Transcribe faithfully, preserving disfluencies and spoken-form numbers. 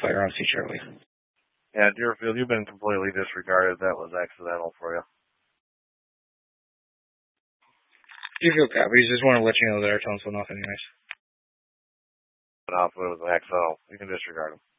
fire on C. Charlie. Yeah, Deerfield, you've been completely disregarded. That was accidental for you. Deerfield copies. Just want to let you know that our tones went off anyways. But off, it was accidental. You can disregard them.